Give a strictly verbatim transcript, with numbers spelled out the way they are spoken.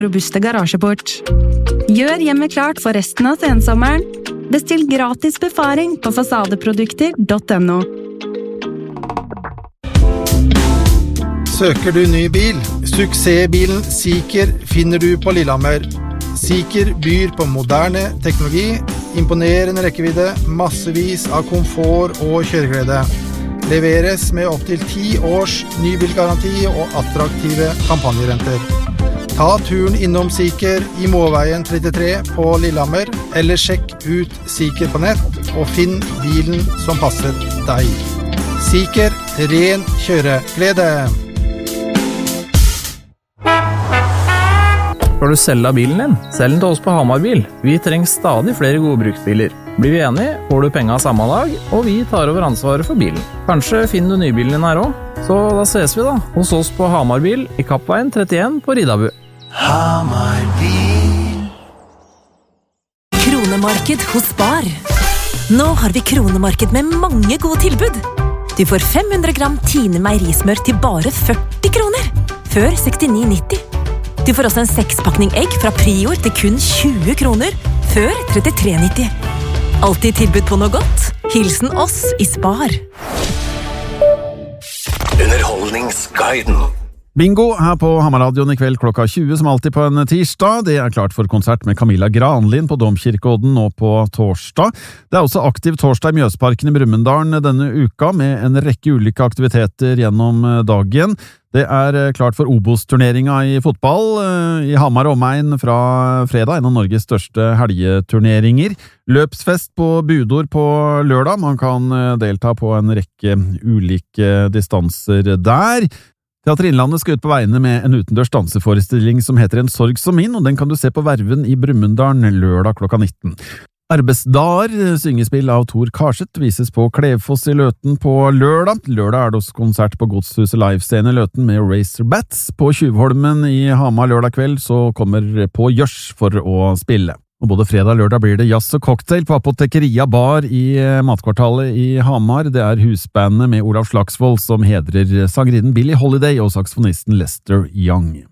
robuste garasjeport. Gjør hjemmet klart for resten av sensommeren. Bestill gratis befaring på fasadeprodukter punktum no. Søker du ny bil? Suksessbilen Seeker finner du på Lillehammer. Seeker byr på moderne teknologi, imponerende rekkevidde, massevis av komfort og kjøreglede. Leveres med opp til ti års nybilgaranti og attraktive kampanjerenter. Ta turen innom Seeker i Måveien trettitre på Lillehammer, eller sjekk ut Seeker på nett og finn bilen som passer deg. Seeker, ren kjøreglede. Skal du selge bilen din? Selg den til oss på Hamar Bil. Vi trenger stadig flere gode bruksbiler. Blir vi enige, får du penger samme dag, og vi tar over ansvaret for bilen. Kanskje finner du nybilen din her også? Så da ses vi da, hos oss på Hamar Bil i Kappveien trettien på Ridabu. Hamar Bil. Kronemarked hos Spar. Nå har vi kronemarked med mange gode tilbud. Du får fem hundre gram Tine meierismør til bare førti kroner, før sekstini nitti. Du får også en sekspakning egg fra Prior til kun tjue kroner, før trettitre nitti. Alltid tilbud på noe godt. Hilsen oss i Spar. Underholdningsguiden. Bingo her på Hammarradioen i kveld klokka tjue, som alltid på en tirsdag. Det er klart for konsert med Camilla Granlin på Domkirkeodden nå på torsdag. Det er også aktiv torsdag i Mjøsparken i Brumunddal denne uka, med en rekke ulike aktiviteter gjennom dagen. Det er klart for Obos-turneringa i fotball i Hamar og omegn fra fredag, en av Norges største helgeturneringer. Løpsfest på Budor på lørdag. Man kan delta på en rekke ulike distanser der. Teater Innlandet skal ut på veiene med en utendørs danseforestilling som heter En sorg som min, og den kan du se på Verven i Brumunddal lørdag klokka nitten. Arbeidsdager, syngespill av Tor Karseth, vises på Klevfoss i Løten på lørdag. Lørdag er det også konsert på Godshuset Livescene i Løten med Razorbats. På Tjuvholmen i Hamar lørdag kveld så kommer På Gjørs for å spille. Og både fredag og lørdag blir det jazz og cocktail på Apotekeria Bar i Matkvartalet i Hamar. Det er husbandet med Olav Slagsvold som hedrer sangerinnen Billie Holiday og saksofonisten Lester Young.